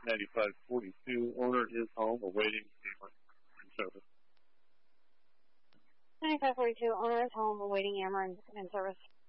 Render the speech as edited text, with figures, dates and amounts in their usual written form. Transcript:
9542, owner is home awaiting ambulance and service. 9542, owner is home awaiting ambulance and service.